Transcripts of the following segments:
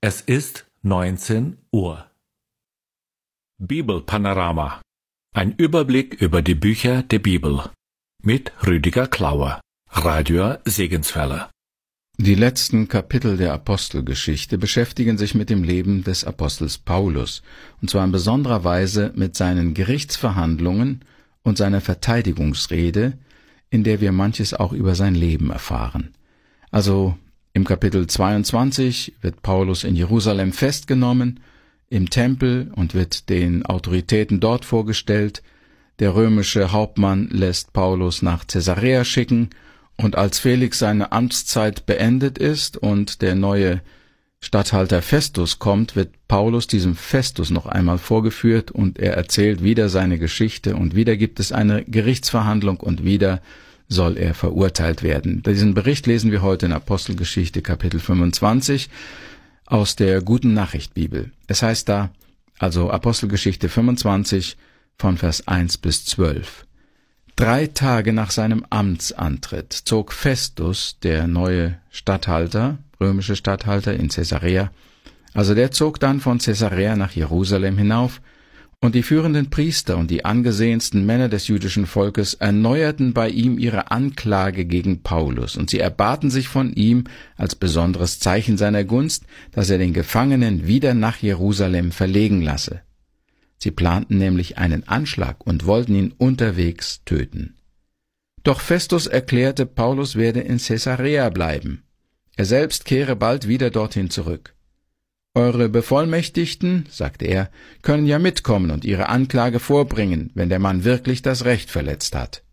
Es ist 19 Uhr. Bibelpanorama. Ein Überblick über die Bücher der Bibel. Mit Rüdiger Klauer. Radio Segenswelle. Die letzten Kapitel der Apostelgeschichte beschäftigen sich mit dem Leben des Apostels Paulus, und zwar in besonderer Weise mit seinen Gerichtsverhandlungen und seiner Verteidigungsrede, in der wir manches auch über sein Leben erfahren. Also im Kapitel 22 wird Paulus in Jerusalem festgenommen, im Tempel, und wird den Autoritäten dort vorgestellt. Der römische Hauptmann lässt Paulus nach Caesarea schicken, und als Felix seine Amtszeit beendet ist und der neue Statthalter Festus kommt, wird Paulus diesem Festus noch einmal vorgeführt, und er erzählt wieder seine Geschichte, und wieder gibt es eine Gerichtsverhandlung, und wieder soll er verurteilt werden. Diesen Bericht lesen wir heute in Apostelgeschichte Kapitel 25 aus der Guten Nachricht Bibel. Es heißt da, also Apostelgeschichte 25 von Vers 1 bis 12. 3 Tage nach seinem Amtsantritt zog Festus, der neue Statthalter, römische Statthalter in Caesarea, also der zog dann von Caesarea nach Jerusalem hinauf, und die führenden Priester und die angesehensten Männer des jüdischen Volkes erneuerten bei ihm ihre Anklage gegen Paulus, und sie erbaten sich von ihm als besonderes Zeichen seiner Gunst, dass er den Gefangenen wieder nach Jerusalem verlegen lasse. Sie planten nämlich einen Anschlag und wollten ihn unterwegs töten. Doch Festus erklärte, Paulus werde in Caesarea bleiben. Er selbst kehre bald wieder dorthin zurück. »Eure Bevollmächtigten«, sagte er, »können ja mitkommen und ihre Anklage vorbringen, wenn der Mann wirklich das Recht verletzt hat.«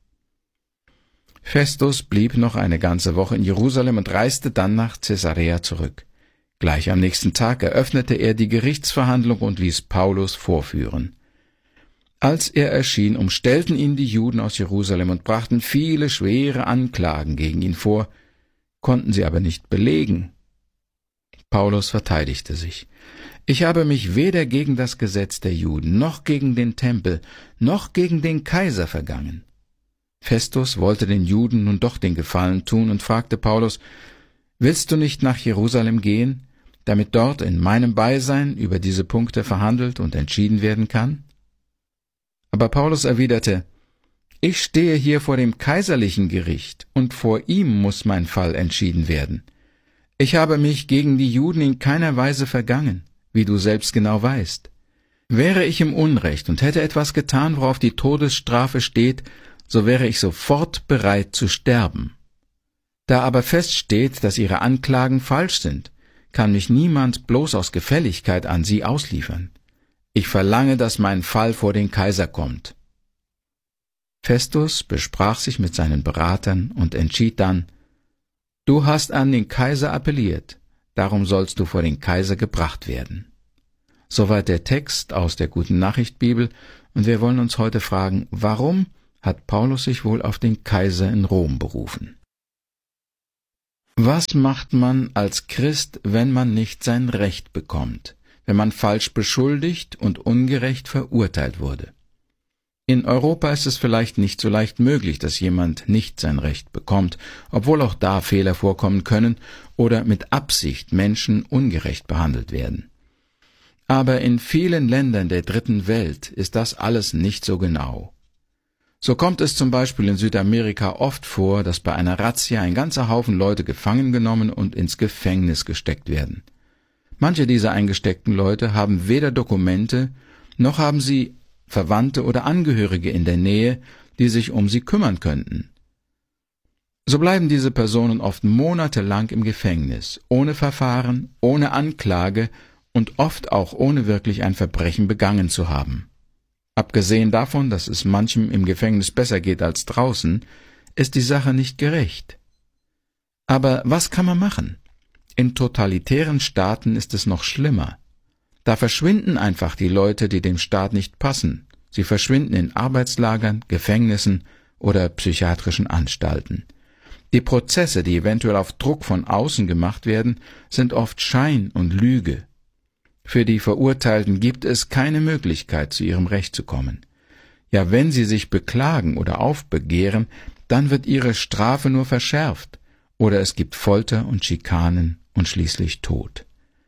Festus blieb noch eine ganze Woche in Jerusalem und reiste dann nach Caesarea zurück. Gleich am nächsten Tag eröffnete er die Gerichtsverhandlung und ließ Paulus vorführen. Als er erschien, umstellten ihn die Juden aus Jerusalem und brachten viele schwere Anklagen gegen ihn vor, konnten sie aber nicht belegen. Paulus verteidigte sich. »Ich habe mich weder gegen das Gesetz der Juden, noch gegen den Tempel, noch gegen den Kaiser vergangen.« Festus wollte den Juden nun doch den Gefallen tun und fragte Paulus, »Willst du nicht nach Jerusalem gehen, damit dort in meinem Beisein über diese Punkte verhandelt und entschieden werden kann?« Aber Paulus erwiderte, »Ich stehe hier vor dem kaiserlichen Gericht, und vor ihm muss mein Fall entschieden werden. Ich habe mich gegen die Juden in keiner Weise vergangen, wie du selbst genau weißt. Wäre ich im Unrecht und hätte etwas getan, worauf die Todesstrafe steht, so wäre ich sofort bereit zu sterben. Da aber feststeht, dass ihre Anklagen falsch sind, kann mich niemand bloß aus Gefälligkeit an sie ausliefern. Ich verlange, dass mein Fall vor den Kaiser kommt.« Festus besprach sich mit seinen Beratern und entschied dann, »Du hast an den Kaiser appelliert, darum sollst du vor den Kaiser gebracht werden.« Soweit der Text aus der Guten Nachricht Bibel, und wir wollen uns heute fragen, warum hat Paulus sich wohl auf den Kaiser in Rom berufen? Was macht man als Christ, wenn man nicht sein Recht bekommt, wenn man falsch beschuldigt und ungerecht verurteilt wurde? In Europa ist es vielleicht nicht so leicht möglich, dass jemand nicht sein Recht bekommt, obwohl auch da Fehler vorkommen können oder mit Absicht Menschen ungerecht behandelt werden. Aber in vielen Ländern der dritten Welt ist das alles nicht so genau. So kommt es zum Beispiel in Südamerika oft vor, dass bei einer Razzia ein ganzer Haufen Leute gefangen genommen und ins Gefängnis gesteckt werden. Manche dieser eingesteckten Leute haben weder Dokumente, noch haben sie Verwandte oder Angehörige in der Nähe, die sich um sie kümmern könnten. So bleiben diese Personen oft monatelang im Gefängnis, ohne Verfahren, ohne Anklage und oft auch ohne wirklich ein Verbrechen begangen zu haben. Abgesehen davon, dass es manchem im Gefängnis besser geht als draußen, ist die Sache nicht gerecht. Aber was kann man machen? In totalitären Staaten ist es noch schlimmer. Da verschwinden einfach die Leute, die dem Staat nicht passen. Sie verschwinden in Arbeitslagern, Gefängnissen oder psychiatrischen Anstalten. Die Prozesse, die eventuell auf Druck von außen gemacht werden, sind oft Schein und Lüge. Für die Verurteilten gibt es keine Möglichkeit, zu ihrem Recht zu kommen. Ja, wenn sie sich beklagen oder aufbegehren, dann wird ihre Strafe nur verschärft, oder es gibt Folter und Schikanen und schließlich Tod.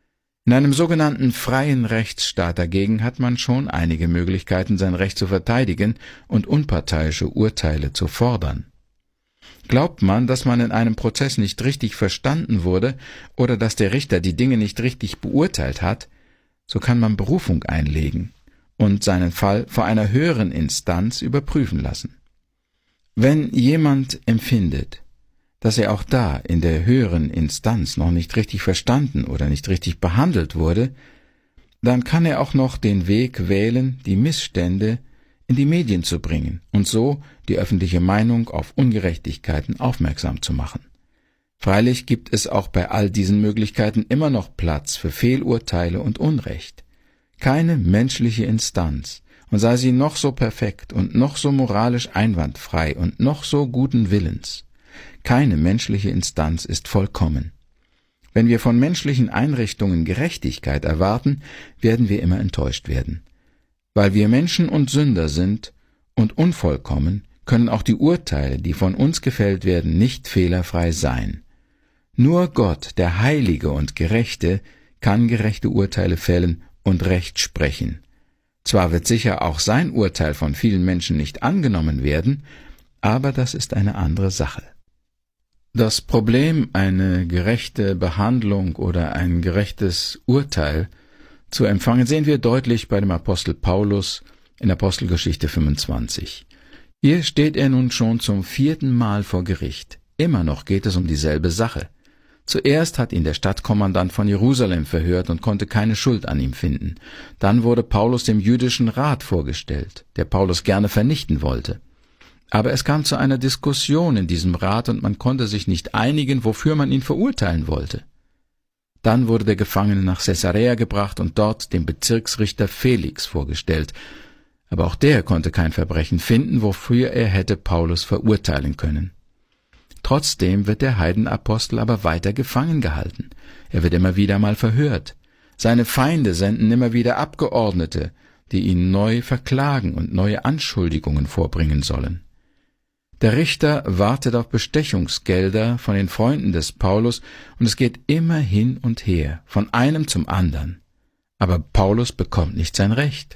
In einem sogenannten freien Rechtsstaat dagegen hat man schon einige Möglichkeiten, sein Recht zu verteidigen und unparteiische Urteile zu fordern. Glaubt man, dass man in einem Prozess nicht richtig verstanden wurde oder dass der Richter die Dinge nicht richtig beurteilt hat, so kann man Berufung einlegen und seinen Fall vor einer höheren Instanz überprüfen lassen. Wenn jemand empfindet, dass er auch da in der höheren Instanz noch nicht richtig verstanden oder nicht richtig behandelt wurde, dann kann er auch noch den Weg wählen, die Missstände in die Medien zu bringen und so die öffentliche Meinung auf Ungerechtigkeiten aufmerksam zu machen. Freilich gibt es auch bei all diesen Möglichkeiten immer noch Platz für Fehlurteile und Unrecht. Keine menschliche Instanz, und sei sie noch so perfekt und noch so moralisch einwandfrei und noch so guten Willens, keine menschliche Instanz ist vollkommen. Wenn wir von menschlichen Einrichtungen Gerechtigkeit erwarten, werden wir immer enttäuscht werden. Weil wir Menschen und Sünder sind und unvollkommen, können auch die Urteile, die von uns gefällt werden, nicht fehlerfrei sein. Nur Gott, der Heilige und Gerechte, kann gerechte Urteile fällen und Recht sprechen. Zwar wird sicher auch sein Urteil von vielen Menschen nicht angenommen werden, aber das ist eine andere Sache. Das Problem, eine gerechte Behandlung oder ein gerechtes Urteil zu empfangen, sehen wir deutlich bei dem Apostel Paulus in Apostelgeschichte 25. Hier steht er nun schon zum 4. Mal vor Gericht. Immer noch geht es um dieselbe Sache. Zuerst hat ihn der Stadtkommandant von Jerusalem verhört und konnte keine Schuld an ihm finden. Dann wurde Paulus dem jüdischen Rat vorgestellt, der Paulus gerne vernichten wollte. Aber es kam zu einer Diskussion in diesem Rat und man konnte sich nicht einigen, wofür man ihn verurteilen wollte. Dann wurde der Gefangene nach Caesarea gebracht und dort dem Bezirksrichter Felix vorgestellt. Aber auch der konnte kein Verbrechen finden, wofür er hätte Paulus verurteilen können. Trotzdem wird der Heidenapostel aber weiter gefangen gehalten. Er wird immer wieder mal verhört. Seine Feinde senden immer wieder Abgeordnete, die ihn neu verklagen und neue Anschuldigungen vorbringen sollen. Der Richter wartet auf Bestechungsgelder von den Freunden des Paulus und es geht immer hin und her, von einem zum anderen. Aber Paulus bekommt nicht sein Recht.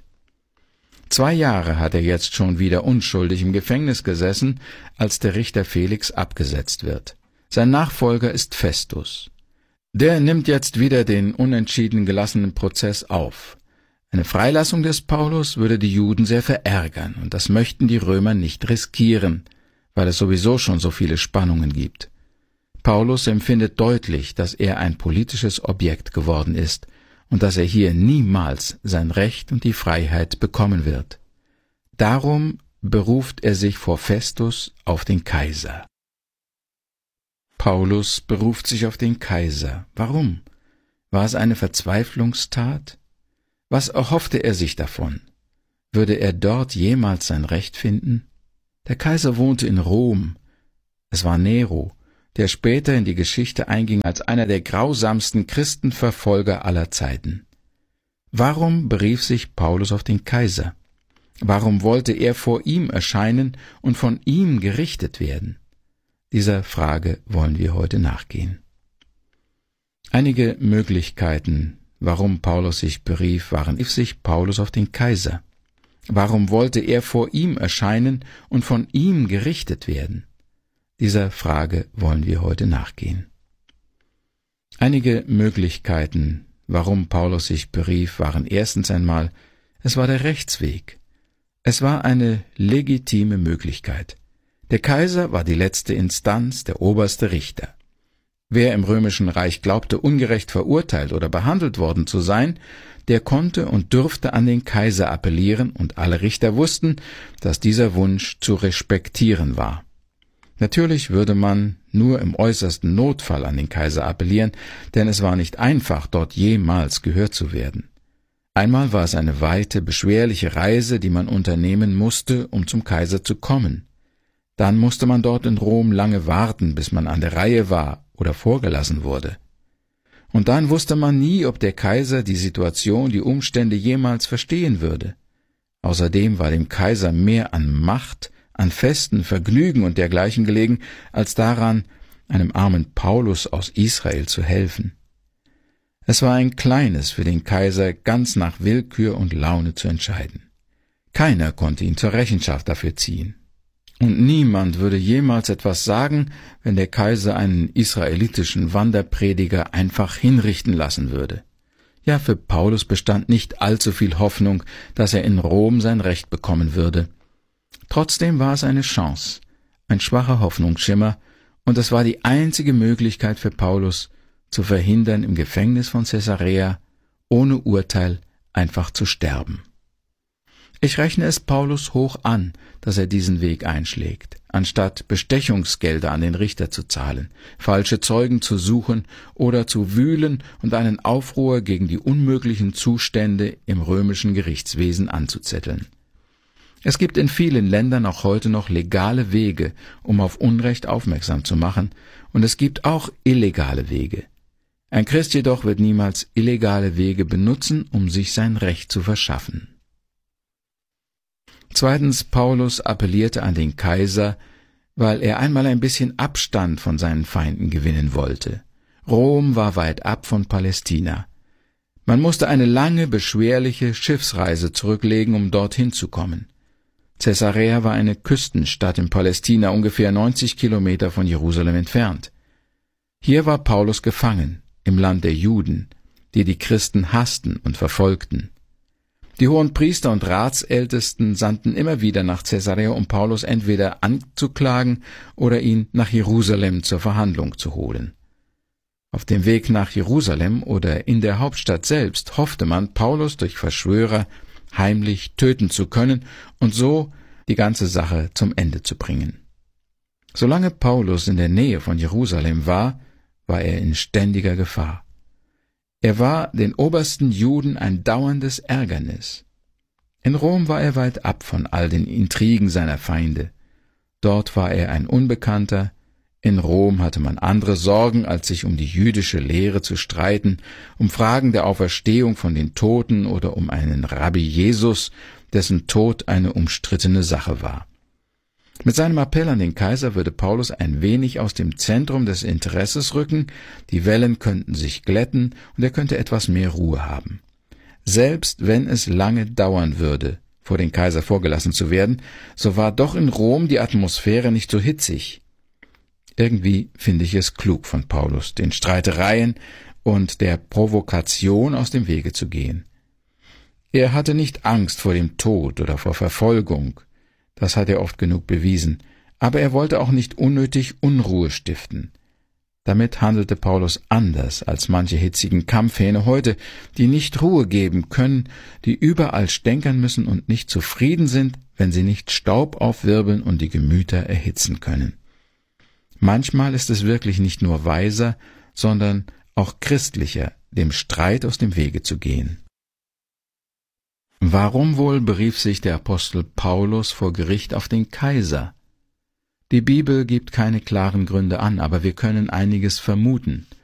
2 Jahre hat er jetzt schon wieder unschuldig im Gefängnis gesessen, als der Richter Felix abgesetzt wird. Sein Nachfolger ist Festus. Der nimmt jetzt wieder den unentschieden gelassenen Prozess auf. Eine Freilassung des Paulus würde die Juden sehr verärgern, und das möchten die Römer nicht riskieren, weil es sowieso schon so viele Spannungen gibt. Paulus empfindet deutlich, dass er ein politisches Objekt geworden ist und dass er hier niemals sein Recht und die Freiheit bekommen wird. Darum beruft er sich vor Festus auf den Kaiser. Paulus beruft sich auf den Kaiser. Warum? War es eine Verzweiflungstat? Was erhoffte er sich davon? Würde er dort jemals sein Recht finden? Der Kaiser wohnte in Rom. Es war Nero, der später in die Geschichte einging als einer der grausamsten Christenverfolger aller Zeiten. Warum berief sich Paulus auf den Kaiser? Warum wollte er vor ihm erscheinen und von ihm gerichtet werden? Dieser Frage wollen wir heute nachgehen. Einige Möglichkeiten, warum Paulus sich berief, waren: sich Paulus auf den Kaiser. Warum wollte er vor ihm erscheinen und von ihm gerichtet werden? Dieser Frage wollen wir heute nachgehen. Einige Möglichkeiten, warum Paulus sich berief, waren erstens einmal: es war der Rechtsweg. Es war eine legitime Möglichkeit. Der Kaiser war die letzte Instanz, der oberste Richter. Wer im römischen Reich glaubte, ungerecht verurteilt oder behandelt worden zu sein, der konnte und durfte an den Kaiser appellieren, und alle Richter wussten, dass dieser Wunsch zu respektieren war. Natürlich würde man nur im äußersten Notfall an den Kaiser appellieren, denn es war nicht einfach, dort jemals gehört zu werden. Einmal war es eine weite, beschwerliche Reise, die man unternehmen musste, um zum Kaiser zu kommen. Dann musste man dort in Rom lange warten, bis man an der Reihe war oder vorgelassen wurde. Und dann wusste man nie, ob der Kaiser die Situation, die Umstände jemals verstehen würde. Außerdem war dem Kaiser mehr an Macht, an Festen, Vergnügen und dergleichen gelegen, als daran, einem armen Paulus aus Israel zu helfen. Es war ein kleines für den Kaiser, ganz nach Willkür und Laune zu entscheiden. Keiner konnte ihn zur Rechenschaft dafür ziehen. Und niemand würde jemals etwas sagen, wenn der Kaiser einen israelitischen Wanderprediger einfach hinrichten lassen würde. Ja, für Paulus bestand nicht allzu viel Hoffnung, dass er in Rom sein Recht bekommen würde. Trotzdem war es eine Chance, ein schwacher Hoffnungsschimmer, und es war die einzige Möglichkeit für Paulus, zu verhindern, im Gefängnis von Caesarea ohne Urteil einfach zu sterben. Ich rechne es Paulus hoch an, dass er diesen Weg einschlägt, anstatt Bestechungsgelder an den Richter zu zahlen, falsche Zeugen zu suchen oder zu wühlen und einen Aufruhr gegen die unmöglichen Zustände im römischen Gerichtswesen anzuzetteln. Es gibt in vielen Ländern auch heute noch legale Wege, um auf Unrecht aufmerksam zu machen, und es gibt auch illegale Wege. Ein Christ jedoch wird niemals illegale Wege benutzen, um sich sein Recht zu verschaffen. Zweitens, Paulus appellierte an den Kaiser, weil er einmal ein bisschen Abstand von seinen Feinden gewinnen wollte. Rom war weit ab von Palästina. Man musste eine lange, beschwerliche Schiffsreise zurücklegen, um dorthin zu kommen. Caesarea war eine Küstenstadt in Palästina, ungefähr 90 Kilometer von Jerusalem entfernt. Hier war Paulus gefangen, im Land der Juden, die die Christen hassten und verfolgten. Die Hohenpriester und Ratsältesten sandten immer wieder nach Caesarea, um Paulus entweder anzuklagen oder ihn nach Jerusalem zur Verhandlung zu holen. Auf dem Weg nach Jerusalem oder in der Hauptstadt selbst hoffte man, Paulus durch Verschwörer heimlich töten zu können und so die ganze Sache zum Ende zu bringen. Solange Paulus in der Nähe von Jerusalem war, war er in ständiger Gefahr. Er war den obersten Juden ein dauerndes Ärgernis. In Rom war er weit ab von all den Intrigen seiner Feinde. Dort war er ein Unbekannter. In Rom hatte man andere Sorgen, als sich um die jüdische Lehre zu streiten, um Fragen der Auferstehung von den Toten oder um einen Rabbi Jesus, dessen Tod eine umstrittene Sache war. Mit seinem Appell an den Kaiser würde Paulus ein wenig aus dem Zentrum des Interesses rücken, die Wellen könnten sich glätten und er könnte etwas mehr Ruhe haben. Selbst wenn es lange dauern würde, vor den Kaiser vorgelassen zu werden, so war doch in Rom die Atmosphäre nicht so hitzig. Irgendwie finde ich es klug von Paulus, den Streitereien und der Provokation aus dem Wege zu gehen. Er hatte nicht Angst vor dem Tod oder vor Verfolgung, das hat er oft genug bewiesen, aber er wollte auch nicht unnötig Unruhe stiften. Damit handelte Paulus anders als manche hitzigen Kampfhähne heute, die nicht Ruhe geben können, die überall stänkern müssen und nicht zufrieden sind, wenn sie nicht Staub aufwirbeln und die Gemüter erhitzen können. Manchmal ist es wirklich nicht nur weiser, sondern auch christlicher, dem Streit aus dem Wege zu gehen. Warum wohl berief sich der Apostel Paulus vor Gericht auf den Kaiser? Die Bibel gibt keine klaren Gründe an, aber wir können einiges vermuten.